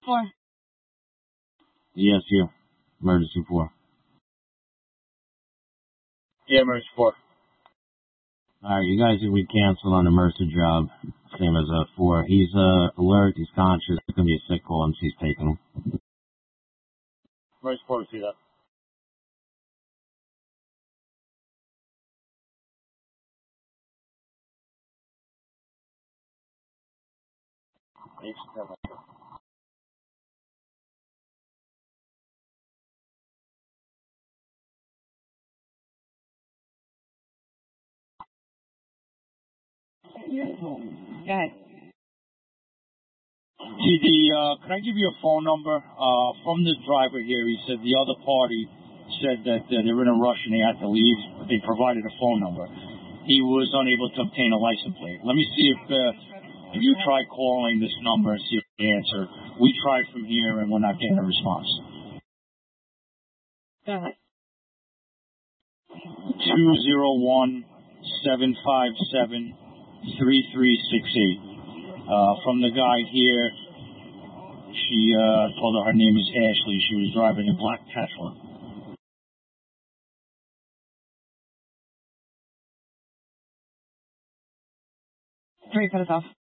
4. Yes, you. Emergency 4. Yeah, emergency 4. Alright, you guys we canceled on the Mercer job. Same as 4. He's alert, he's conscious. It's gonna be a sick call, MC's taking him. Emergency 4, we see that. Go ahead. TD, can I give you a phone number? From the driver here, he said the other party said that they were in a rush and they had to leave, but they provided a phone number. He was unable to obtain a license plate. Let me see if you try calling this number and see if they answer. We tried from here and we're not getting a response. Go ahead. 201-757-3368. From the guy here, she told her name is Ashley. She was driving a black Tesla. Cut us off.